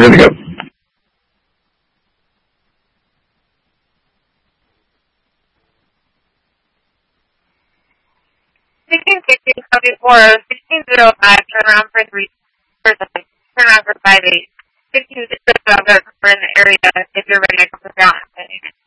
good to go. 1660, copy 1605, turn around for 3, turn around for 58. 1605, in the area if you're ready to come down.